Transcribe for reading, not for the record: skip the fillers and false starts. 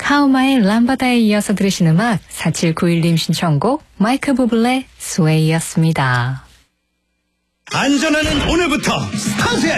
카우마의 람바다에 이어서 들으신 음악 4791님 신청곡 마이클 부블레 스웨이였습니다. 안전하는 오늘부터 스타트!